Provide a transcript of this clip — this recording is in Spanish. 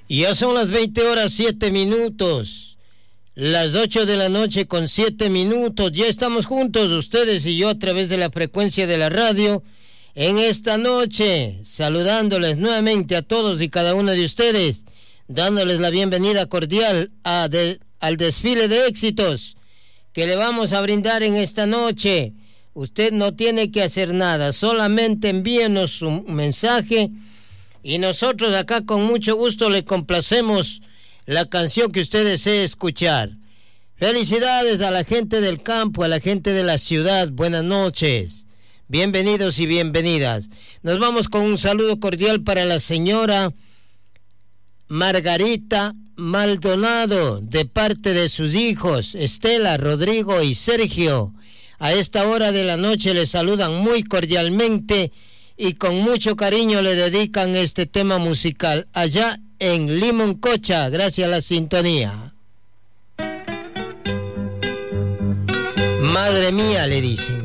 Ya son las 20 horas 7 minutos, las 8 de la noche con 7 minutos. Ya estamos juntos, ustedes y yo, a través de la frecuencia de la radio, en esta noche, saludándoles nuevamente a todos y cada uno de ustedes, dándoles la bienvenida cordial al desfile de éxitos que le vamos a brindar en esta noche. Usted no tiene que hacer nada, solamente envíenos su mensaje y nosotros acá con mucho gusto le complacemos la canción que usted desee escuchar. Felicidades a la gente del campo, a la gente de la ciudad, buenas noches, bienvenidos y bienvenidas. Nos vamos con un saludo cordial para la señora Margarita Maldonado, de parte de sus hijos Estela, Rodrigo y Sergio. A esta hora de la noche le saludan muy cordialmente y con mucho cariño le dedican este tema musical allá en Limoncocha, gracias a la sintonía. Madre mía, le dicen.